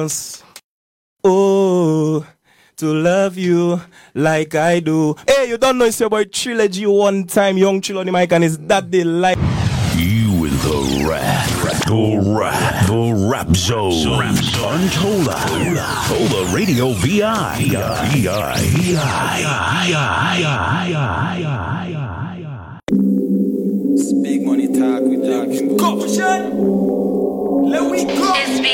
Oh, to love you like I do. Hey, you don't know it's your boy Trilogy one time, Young Chill on the mic, and it's that they like. You in the rap zone. On Tola Radio VI. Big money talk, we talking. Let we go.